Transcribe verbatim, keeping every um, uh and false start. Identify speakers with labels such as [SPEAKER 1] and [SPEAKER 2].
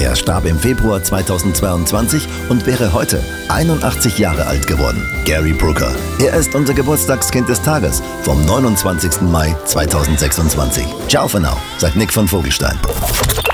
[SPEAKER 1] Er starb im Februar zweitausendzweiundzwanzig und wäre heute einundachtzig Jahre alt geworden. Gary Brooker. Er ist unser Geburtstagskind des Tages vom neunundzwanzigsten Mai zweitausendsechsundzwanzig. Ciao for now, sagt Nick von Vogelstein.